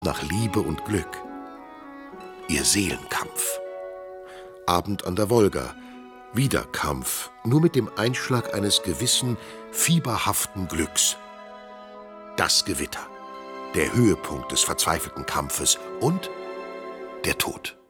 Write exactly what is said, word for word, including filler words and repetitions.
nach Liebe und Glück. Ihr Seelenkampf. Abend an der Wolga. Wieder Kampf, nur mit dem Einschlag eines gewissen, fieberhaften Glücks. Das Gewitter. Der Höhepunkt des verzweifelten Kampfes und der Tod.